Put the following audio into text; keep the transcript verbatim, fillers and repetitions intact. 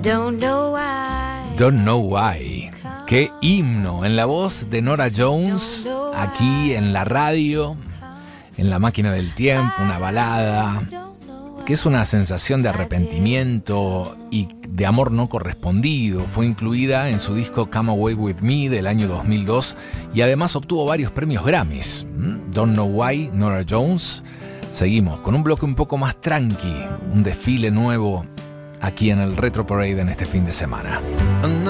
don't know why. Don't Know Why. Qué himno en la voz de Norah Jones, aquí en la radio, en La Máquina del Tiempo, una balada que es una sensación de arrepentimiento y de amor no correspondido. Fue incluida en su disco Come Away With Me del año dos mil dos y además obtuvo varios premios Grammys. Don't Know Why, Norah Jones. Seguimos con un bloque un poco más tranqui, un desfile nuevo aquí en el Retro Parade en este fin de semana.